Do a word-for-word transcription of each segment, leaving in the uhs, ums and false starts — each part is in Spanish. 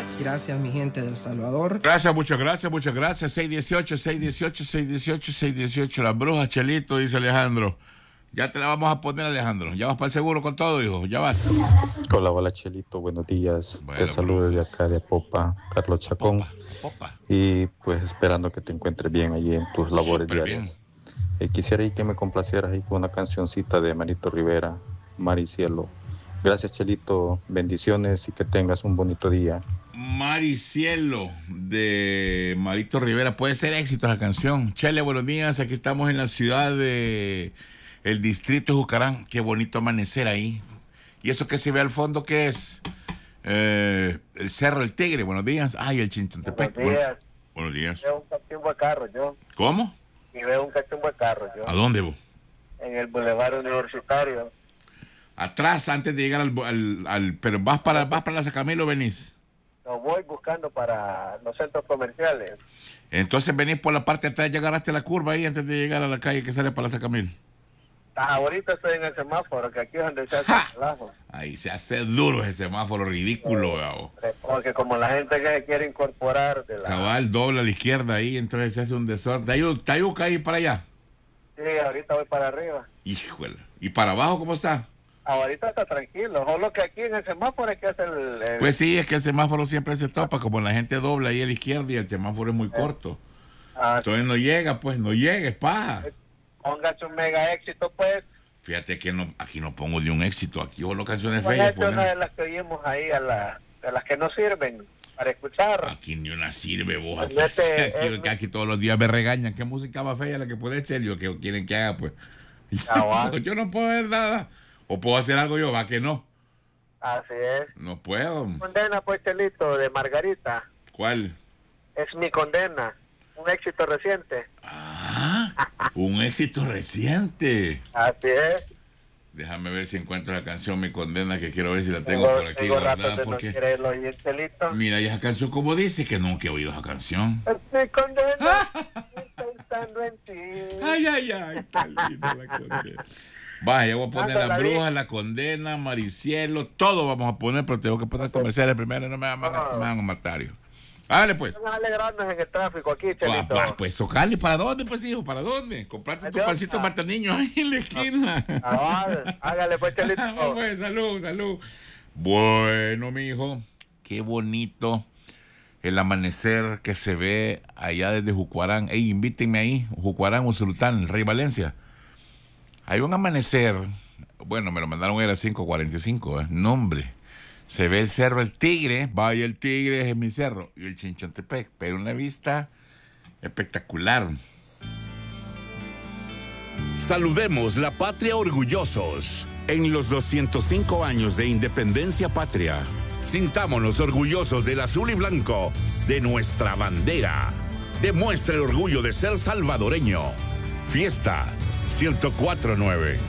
Gracias, mi gente de El Salvador. Gracias, muchas gracias, muchas gracias. seis dieciocho, seis dieciocho, seis dieciocho, seis dieciocho. Las brujas, Chelito, dice Alejandro. Ya te la vamos a poner, Alejandro. Ya vas para el seguro con todo, hijo. Ya vas. Hola, hola, Chelito. Buenos días. Bueno, te saludo desde acá de Popa, Carlos Chacón. Popa, Popa. Y pues esperando que te encuentres bien allí en tus labores Súper diarias. Eh, quisiera ahí que me complacieras ahí con una cancioncita de Marito Rivera, Mar y Cielo. Gracias, Chelito. Bendiciones y que tengas un bonito día. Mar y Cielo de Marito Rivera. Puede ser éxito esa canción. Chele, buenos días. Aquí estamos en la ciudad de el distrito de Jucarán. Qué bonito amanecer ahí. ¿Y eso que se ve al fondo qué es? Eh, el Cerro del Tigre. Buenos días. Ay, el Chintontepec. Buenos días. Buenos días. Veo un cachumbo de carro, yo. ¿Cómo? Y veo un cachumbo de carro, yo. ¿A dónde vos? En el Boulevard Universitario. Atrás, antes de llegar al... al, al pero vas para, vas para la Sacamil o venís. Lo voy buscando para los centros comerciales. Entonces venís por la parte de atrás, llegar hasta la curva ahí antes de llegar a la calle que sale para la Sacamil. Ah, ahorita estoy en el semáforo, que aquí es donde se hace ¡Ja! el trabajo. Ahí se hace duro ese semáforo ridículo, gabo. Porque como la gente que se quiere incorporar de la... Cabal, dobla a la izquierda ahí, entonces se hace un desorden. ¿Te ayuca ahí para allá? Sí, ahorita voy para arriba. Híjole. ¿Y para abajo cómo está? Ahorita está tranquilo, solo que aquí en el semáforo es que hace el... el... Pues sí, es que el semáforo siempre se topa, como la gente dobla ahí a la izquierda y el semáforo es muy corto. Ah, Entonces no llega, pues, no llega, es paja. Póngase un mega éxito, pues. Fíjate que no, aquí no pongo de un éxito, aquí solo canciones Pues feas. esta es una ponen. de las que oímos ahí, a la, de las que no sirven para escuchar. Aquí ni una sirve, vos. Aquí, Este, aquí, es- aquí todos los días me regañan. ¿Qué música más fea la que puede echar? Yo, que quieren que haga, pues. Ah, bueno. Yo no puedo ver nada. O puedo hacer algo yo, va que no. Así es. No puedo. Condena, pues, Chelito, de Margarita. ¿Cuál? Es mi condena. Un éxito reciente. Ah, un éxito reciente. Así es. Déjame ver si encuentro la canción Mi Condena, que quiero ver si la tengo Tengo, por aquí tengo rato guardada. de no Porque... querer oír, Chelito. Mira, y esa canción, como dice, que nunca he oído esa canción. Es mi condena. Pensando en ti. Ay, ay, ay, qué linda la condena. Vaya, voy a poner Ándala, La bien. Bruja, La Condena, Maricielo, todo vamos a poner, pero tengo que poner comerciales primero, no me van a, me van a matar, yo. Dale, pues. Vamos a alegrarnos en el tráfico aquí, Ah, Chelito. pa- pues tocale, ¿para dónde, pues, hijo? ¿Para dónde? Comprate tu Adiós. pancito mata niños ahí en la esquina. Ah, hágale, pues, Chelito. Vamos, pues, salud, salud. Bueno, mi hijo, qué bonito el amanecer que se ve allá desde Jucuarán. Ey, invítenme ahí, Jucuarán, Usulután, el Rey Valencia. Hay un amanecer, bueno, me lo mandaron a las cinco cuarenta y cinco, ¿eh? Nombre. Se ve el cerro El Tigre, vaya el Tigre, es mi cerro, y el Chinchontepec, pero una vista espectacular. Saludemos la patria orgullosos. En los doscientos cinco años de independencia patria, sintámonos orgullosos del azul y blanco de nuestra bandera. Demuestra el orgullo de ser salvadoreño. Fiesta ciento cuatro punto nueve.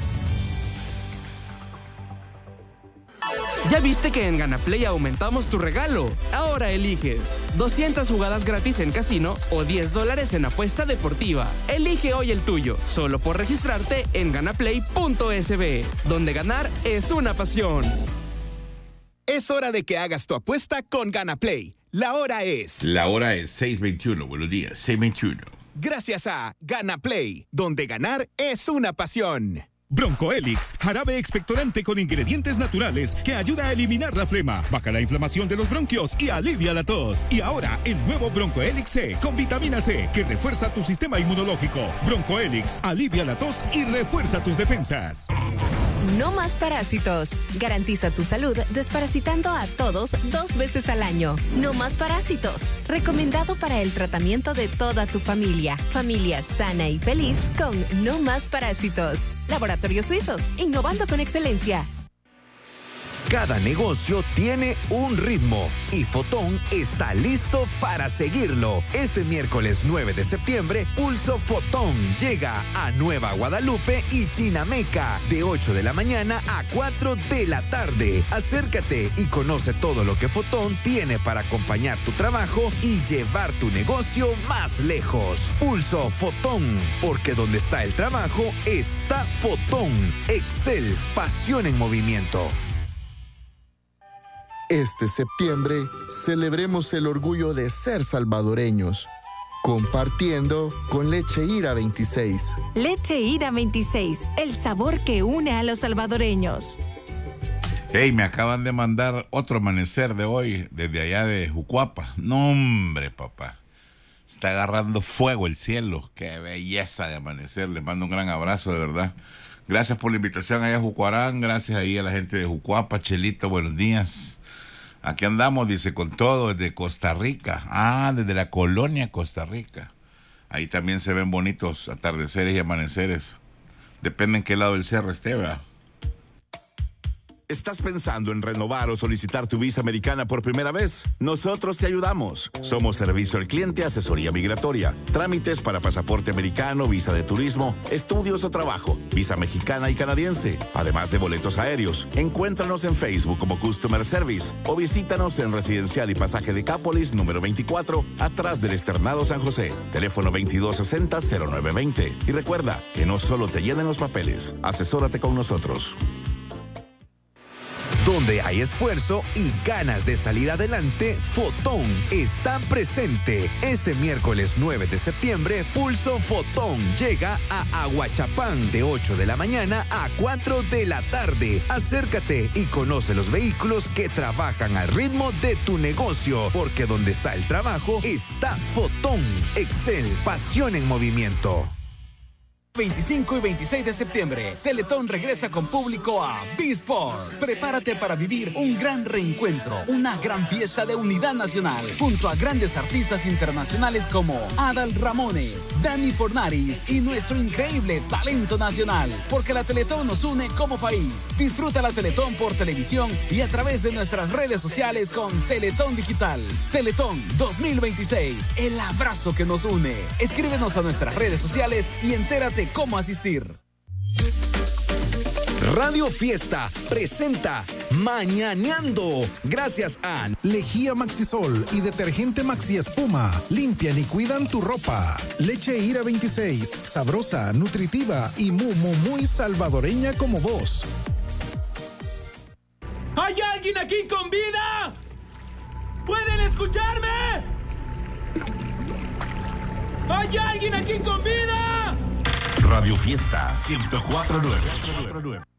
¿Ya viste que en Ganaplay aumentamos tu regalo? Ahora eliges doscientas jugadas gratis en casino o diez dólares en apuesta deportiva. Elige hoy el tuyo, solo por registrarte en ganaplay punto es be, donde ganar es una pasión. Es hora de que hagas tu apuesta con Ganaplay. La hora es... La hora es seis veintiuno, buenos días, seis veintiuno. Gracias a Ganaplay, donde ganar es una pasión. Bronco Helix, jarabe expectorante con ingredientes naturales que ayuda a eliminar la flema, baja la inflamación de los bronquios y alivia la tos. Y ahora, el nuevo Bronco Helix C con vitamina C que refuerza tu sistema inmunológico. Bronco Helix, alivia la tos y refuerza tus defensas. No más parásitos. Garantiza tu salud desparasitando a todos dos veces al año. No más parásitos. Recomendado para el tratamiento de toda tu familia. Familia sana y feliz con No más parásitos. Laboratorios Suizos, innovando con excelencia. Cada negocio tiene un ritmo y Fotón está listo para seguirlo. Este miércoles nueve de septiembre, Pulso Fotón llega a Nueva Guadalupe y Chinameca de ocho de la mañana a cuatro de la tarde. Acércate y conoce todo lo que Fotón tiene para acompañar tu trabajo y llevar tu negocio más lejos. Pulso Fotón, porque donde está el trabajo está Fotón. Excel, pasión en movimiento. Este septiembre celebremos el orgullo de ser salvadoreños, compartiendo con Leche Ira veintiséis. Leche Ira veintiséis, el sabor que une a los salvadoreños. Hey, me acaban de mandar otro amanecer de hoy, desde allá de Jucuapa. No, hombre, papá. Está agarrando fuego el cielo. Qué belleza de amanecer. Les mando un gran abrazo, de verdad. Gracias por la invitación allá a Jucuarán. Gracias ahí a la gente de Jucuapa. Chelito, buenos días. Aquí andamos, dice, con todo, desde Costa Rica. Ah, desde la colonia Costa Rica. Ahí también se ven bonitos atardeceres y amaneceres. Depende en qué lado del cerro esté, ¿verdad? ¿Estás pensando en renovar o solicitar tu visa americana por primera vez? Nosotros te ayudamos. Somos servicio al cliente, asesoría migratoria, trámites para pasaporte americano, visa de turismo, estudios o trabajo, visa mexicana y canadiense, además de boletos aéreos. Encuéntranos en Facebook como Customer Service o visítanos en Residencial y Pasaje Decápolis número veinticuatro, atrás del Externado San José. Teléfono veintidós sesenta cero nueve veinte. Y recuerda que no solo te llenen los papeles, asesórate con nosotros. Donde hay esfuerzo y ganas de salir adelante, Fotón está presente. Este miércoles nueve de septiembre, Pulso Fotón llega a Aguachapán de ocho de la mañana a cuatro de la tarde. Acércate y conoce los vehículos que trabajan al ritmo de tu negocio, porque donde está el trabajo está Fotón. Excel, pasión en movimiento. veinticinco y veintiséis de septiembre, Teletón regresa con público a B-Sport. Prepárate para vivir un gran reencuentro, una gran fiesta de unidad nacional, junto a grandes artistas internacionales como Adal Ramones, Dani Fornaris y nuestro increíble talento nacional, porque la Teletón nos une como país. Disfruta la Teletón por televisión y a través de nuestras redes sociales con Teletón Digital. Teletón dos mil veintiséis, el abrazo que nos une. Escríbenos a nuestras redes sociales y entérate cómo asistir. Radio Fiesta presenta Mañaneando. Gracias a Lejía Maxisol y detergente Maxi Espuma. Limpian y cuidan tu ropa. Leche Ira veintiséis. Sabrosa, nutritiva y muy, muy, muy salvadoreña como vos. ¿Hay alguien aquí con vida? ¿Pueden escucharme? ¿Hay alguien aquí con vida? Radio Fiesta ciento cuatro punto nueve.